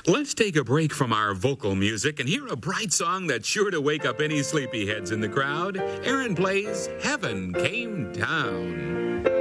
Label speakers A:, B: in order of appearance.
A: Let's take a break from our vocal music and hear a bright song that's sure to wake up any sleepyheads in the crowd. Aaron plays Heaven Came Down.